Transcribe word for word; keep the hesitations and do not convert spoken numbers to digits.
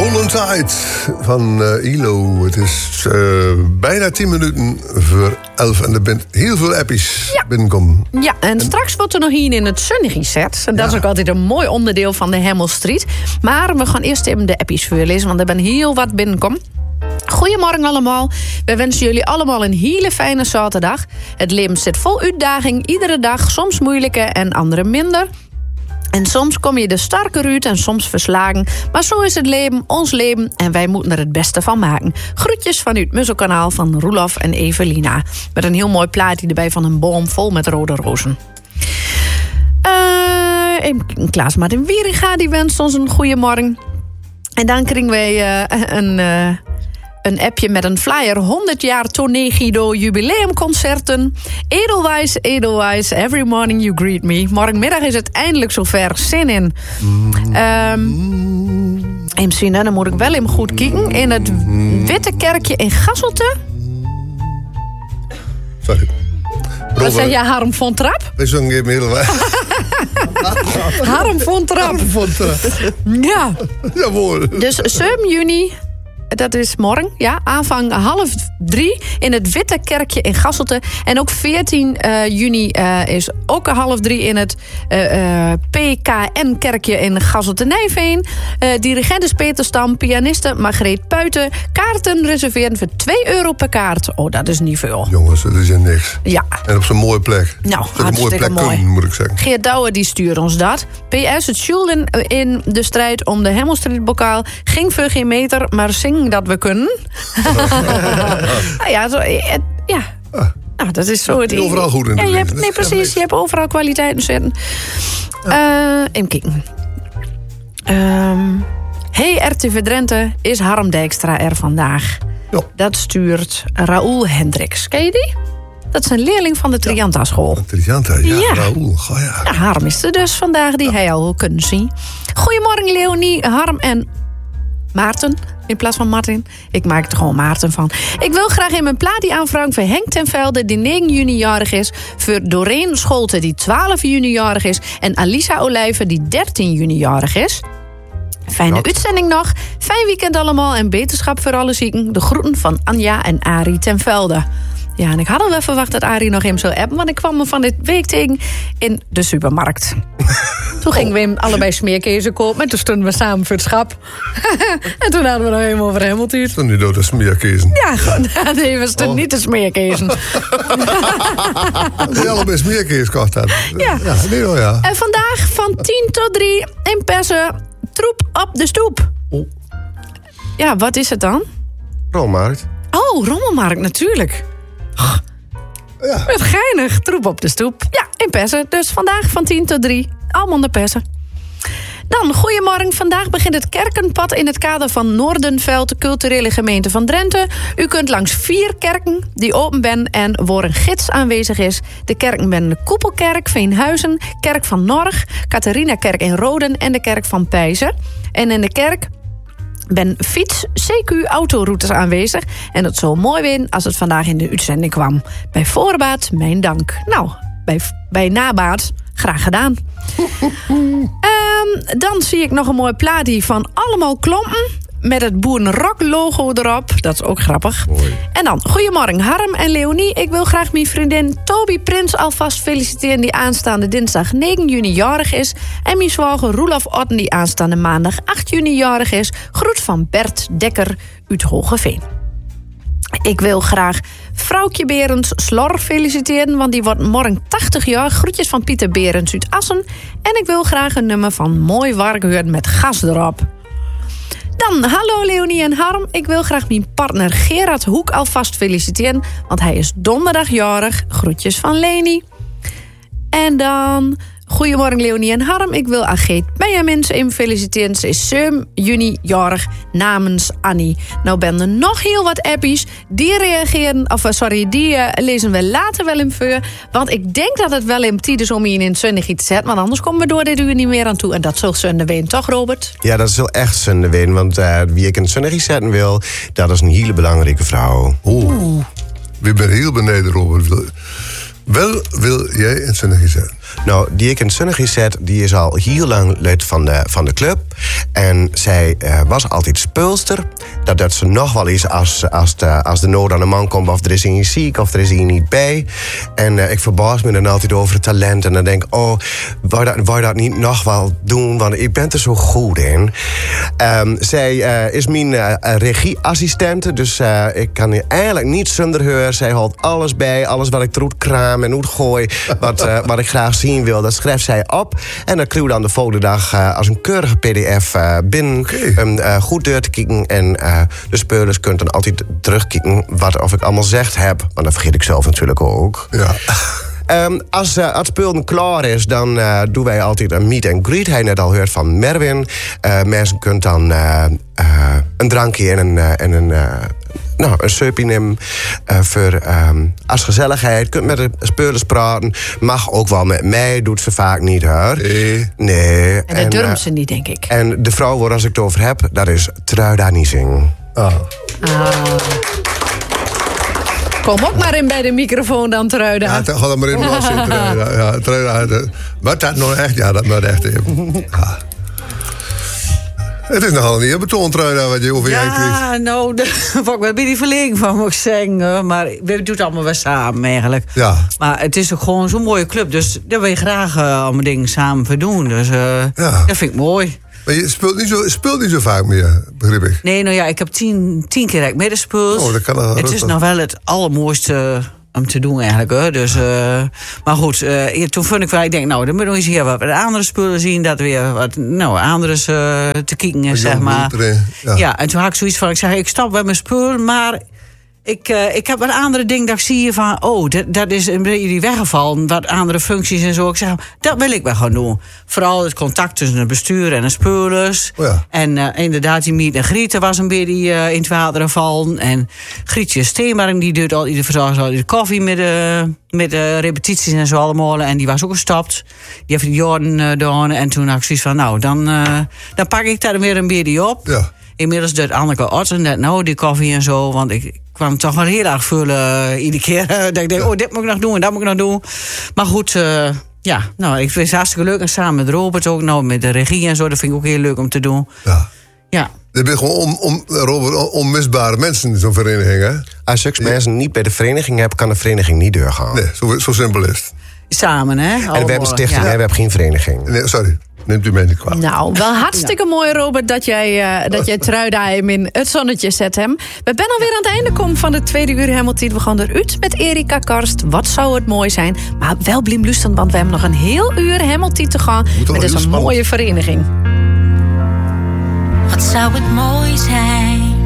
Golden Tide van uh, I L O. Het is uh, bijna tien minuten voor elf en er bent heel veel appies ja. binnenkomen. Ja, en, en straks wordt er nog hier in het Sunny set. En dat ja. is ook altijd een mooi onderdeel van de Hemel Street. Maar we gaan eerst even de appies voorlezen, want er ben heel wat binnenkomen. Goedemorgen allemaal. We wensen jullie allemaal een hele fijne zaterdag. Het leven zit vol uitdaging, iedere dag, soms moeilijke en andere minder. En soms kom je er sterker uit en soms verslagen. Maar zo is het leven, ons leven, en wij moeten er het beste van maken. Groetjes vanuit Muzzelkanaal van Roelof en Evelina. Met een heel mooi plaatje erbij van een boom vol met rode rozen. Uh, Klaas Martin Wieringa die wenst ons een goede morgen. En dan krijgen wij uh, een... Uh, Een appje met een flyer. honderd jaar Toné Guido jubileumconcerten. Edelwijs, Edelwijs, every morning you greet me. Morgenmiddag is het eindelijk zover. Zin in. Mm. Um, en misschien, dan moet ik wel even goed kijken. In het Witte Kerkje in Gasselte. Sorry. Wat zeg je, Harm von Trapp? We zongen even heel waar. Harm von Trapp. Harm von Trapp. Ja. Jawohl. Dus zeven juni... Dat is morgen, ja, aanvang half drie in het Witte Kerkje in Gasselte. En ook veertien uh, juni uh, is ook half drie in het uh, uh, P K N-kerkje in Gasselte-Nijveen. Uh, dirigent is Peter Stam, pianiste Margreet Puiten. Kaarten reserveren voor twee euro per kaart. Oh, dat is niet veel. Jongens, dat is ja niks. Ja. En op zo'n mooie plek. Nou, een mooie plek mooi. Kunnen, moet ik zeggen. Geert Douwe die stuurt ons dat. P S, het Sjoelden in de strijd om de Hemel Street bokaal ging voor geen meter, maar zing dat we kunnen. nou ja, zo, het, ja. Ah. Nou, dat is zo. Het is overal goed in de ja, je hebt, leven. Nee, precies. Je hebt overal kwaliteiten zitten. Ja. Uh, even kijken. Um, hey, R T V Drenthe, is Harm Dijkstra er vandaag? Ja. Dat stuurt Raoul Hendricks. Ken je die? Dat is een leerling van de Trianta school. Ja, Trianta, ja. ja. Raoul, oh, ja. ja. Harm is er dus vandaag, die ja. hij al kunnen zien. Goedemorgen Leonie, Harm en Maarten. In plaats van Martin. Ik maak er gewoon Maarten van. Ik wil graag in mijn plaat die aanvragen voor Henk ten Velde, die negen juni jarig is. Voor Doreen Scholte, die twaalf juni jarig is. En Alisa Olijven, die dertien juni jarig is. Fijne Not. uitzending nog. Fijn weekend allemaal en beterschap voor alle zieken. De groeten van Anja en Arie ten Velde. Ja, en ik had al wel verwacht dat Arie nog hem zou appen, want ik kwam me van dit week tegen in de supermarkt. Toen gingen we hem allebei smeerkezen kopen en toen stonden we samen voor het schap. En toen hadden we nog helemaal over Hemeltuur. Stond niet door de smeerkezen? Ja, gewoon, nee, we stonden oh. niet de smeerkezen. Die allebei smeerkezen kocht hebben. Ja. Ja, nee, oh ja. En vandaag van tien tot drie in Persen, troep op de stoep. Oh. Ja, wat is het dan? Rommelmarkt. Oh, rommelmarkt, natuurlijk. Ja. Wat geinig, troep op de stoep. Ja, in Persen. Dus vandaag van tien tot drie. Allemaal naar Persen. Dan, goedemorgen. Vandaag begint het Kerkenpad in het kader van Noordenveld, de culturele gemeente van Drenthe. U kunt langs vier kerken die open zijn en waar een gids aanwezig is. De kerken zijn de Koepelkerk, Veenhuizen, Kerk van Norg, Catharinakerk in Roden en de Kerk van Pijzen. En in de kerk ben fiets, C Q-autoroutes aanwezig. En het zou mooi zijn als het vandaag in de uitzending kwam. Bij voorbaat, mijn dank. Nou, bij, bij nabaat, graag gedaan. um, dan zie ik nog een mooi plaatje van allemaal klompen met het Boerenrock-logo erop. Dat is ook grappig. Mooi. En dan, goedemorgen Harm en Leonie. Ik wil graag mijn vriendin Toby Prins alvast feliciteren, die aanstaande dinsdag negen juni jarig is. En mijn zwager Roelof Otten, die aanstaande maandag acht juni jarig is. Groet van Bert Dekker uit Hogeveen. Ik wil graag vrouwtje Berends Slor feliciteren, want die wordt morgen tachtig jaar. Groetjes van Pieter Berends uit Assen. En ik wil graag een nummer van Mooi Wargehoord met gas erop. Dan, hallo Leonie en Harm. Ik wil graag mijn partner Gerard Hoek alvast feliciteren, want hij is donderdag jarig. Groetjes van Leni. En dan, goedemorgen Leonie en Harm. Ik wil Ageet Benjamins even feliciteren. Ze is zeven juni jarig namens Annie. Nou ben er nog heel wat appies. Die reageren, of sorry, die uh, lezen we later wel in voor. Want ik denk dat het wel in tijd is om hier in zondag iets te zetten. Want anders komen we door dit uur niet meer aan toe. En dat zal zondag ween, toch Robert? Ja, dat is wel echt zondag ween. Want uh, wie ik in zondag iets zetten wil, dat is een hele belangrijke vrouw. Oeh. We zijn heel beneden, Robert. Wel wil jij in zondag iets zetten? Nou, die ik in zonnig zet, die is al heel lang lid van de, van de club. En zij uh, was altijd speelster. Dat doet ze nog wel eens als, als, de, als de nood aan de man komt... of er is iemand ziek of er is iemand niet bij. En uh, ik verbaas me dan altijd over het talent. En dan denk ik, oh, wou dat, wou dat niet nog wel doen? Want ik ben er zo goed in. Um, zij uh, is mijn uh, regieassistente. Dus uh, ik kan eigenlijk niet zonder haar. Zij houdt alles bij. Alles wat ik eruit kraam en uit gooi. Wat, uh, wat ik graag zien wil. Dat schrijft zij op. En dan krijg je dan de volgende dag uh, als een keurige P D F uh, binnen. Okay. Um, uh, goed deur te kijken. En uh, de speurders kunnen dan altijd terugkijken wat of ik allemaal zegt heb. Want dat vergeet ik zelf natuurlijk ook. Ja. Um, als uh, het spelen klaar is, dan uh, doen wij altijd een meet and greet. Hij net al hoort van Merwin. Uh, mensen kunnen dan uh, uh, een drankje en een, uh, en een, uh, nou, een supje nemen uh, voor um, als gezelligheid. Kunt met de speurders praten. Mag ook wel met mij, doet ze vaak niet, hoor. Nee. Nee. En dat durven ze niet, denk ik. En de vrouw waar als ik het over heb, dat is Truida Niesing. Ah. Ah. Kom ook maar in bij de microfoon dan, Truida. Ja, ga er maar in los in, Truida. Ja, Truida. Maar dat nou echt, ja, dat moet echt even. Ja. Het is nogal een eerbetoon, Truida, wat je over je heen krijgt. Ja, nou, daar word ik wel een beetje verlegen van, moet ik zeggen. Maar we doen het allemaal wel samen, eigenlijk. Ja. Maar het is ook gewoon zo'n mooie club. Dus daar wil je graag uh, allemaal dingen samen voor doen. Dus uh, Ja. dat vind ik mooi. Maar je speelt niet zo, speelt niet zo vaak meer, begrijp ik. Nee, nou ja, ik heb tien, tien keer eigenlijk middenspeurs. Oh, dat kan wel Het rustig. is nog wel het allermooiste om te doen eigenlijk. Hoor. Dus, uh, maar goed, uh, toen vond ik wel, ik denk, nou, dan moet nog eens hier wat andere spullen zien. Dat weer wat nou, anderes uh, te kijken is, zeg maar. Ja. Ja, en toen had ik zoiets van, ik zeg, ik stap bij mijn spul, maar ik, uh, ik heb een andere ding dat ik zie van, oh, dat, dat is een beetje die weggevallen, wat andere functies en zo. Ik zeg, dat wil ik wel gaan doen. Vooral het contact tussen het bestuur en de speurders. Oh ja. En uh, inderdaad, die Miet en Grieten was een beetje uh, in het water gevallen. En Grietje Steenberg, die doet al, die verzorgde al de koffie met de, met de repetities en zo allemaal. En die was ook gestapt. Die heeft die jaren uh, gedaan. En toen had ik zoiets van, nou, dan, uh, dan pak ik daar weer een beetje op. Ja. Inmiddels doet Anneke Otten net nou die koffie en zo. Want ik kwam toch wel heel erg vullen uh, iedere keer. Dat ik denk, oh, dit moet ik nog doen en dat moet ik nog doen. Maar goed, uh, ja, nou, ik vind het hartstikke leuk. En samen met Robert ook, nou, met de regie en zo. Dat vind ik ook heel leuk om te doen. Ja. Ja. Er zijn gewoon on, on, Robert, onmisbare mensen in zo'n vereniging, hè? Als zulke mensen niet bij de vereniging hebben, kan de vereniging niet doorgaan. Nee, zo, zo simpel is het. Samen, hè? En we hebben een stichting, ja. hè? We hebben geen vereniging. Nee, sorry, neemt u mij niet kwalijk. Nou, wel hartstikke mooi, Robert, dat jij, uh, dat jij Truida hem in het zonnetje zet hem. We zijn alweer aan het einde komen van de tweede uur Hemeltijd. We gaan eruit met Erika Karst. Wat zou het mooi zijn? Maar wel blijf luisteren, want we hebben nog een heel uur Hemeltijd te gaan. wel Met dus heel een spannend. mooie vereniging. Wat zou het mooi zijn